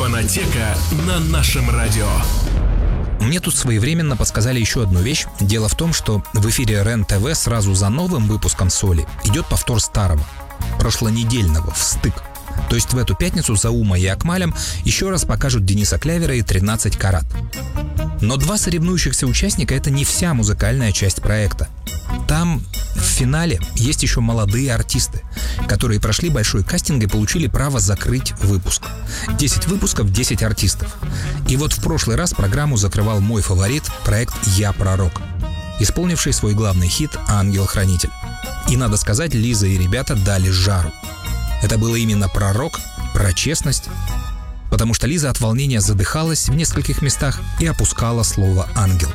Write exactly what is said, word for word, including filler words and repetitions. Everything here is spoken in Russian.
Фонотека на нашем радио. Мне тут своевременно подсказали еще одну вещь. Дело в том, что в эфире РЕН-ТВ сразу за новым выпуском «Соли» идет повтор старого, прошлонедельного, «Встык». То есть в эту пятницу за Умой и Акмалем еще раз покажут Дениса Клявера и тринадцать карат. Но два соревнующихся участника — это не вся музыкальная часть проекта. Там в финале есть еще молодые артисты, которые прошли большой кастинг и получили право закрыть выпуск. десять выпусков, десять артистов. И вот в прошлый раз программу закрывал мой фаворит, проект «Я пророк», исполнивший свой главный хит «Ангел-хранитель». И надо сказать, Лиза и ребята дали жару. Это было именно пророк, про честность, потому что Лиза от волнения задыхалась в нескольких местах и опускала слово «ангел».